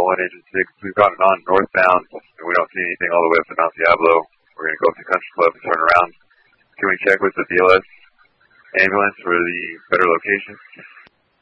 Nicole 1 Agent 6. We've gotten on northbound, and we don't see anything all the way up to Mount Diablo. We're going to go up to Country Club and turn around. Can we check with the BLS ambulance for the better location?